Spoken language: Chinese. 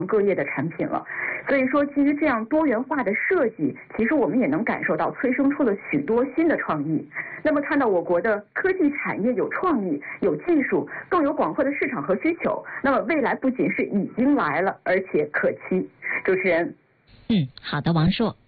各业的产品了。所以说，基于这样多元化的设计，其实我们也能感受到催生出了许多新的创意。那么看到我国的科技产业有创意、有技术，更有广阔的市场和需求，那么未来不仅是已经来了，而且可期。主持人， 好的，王硕。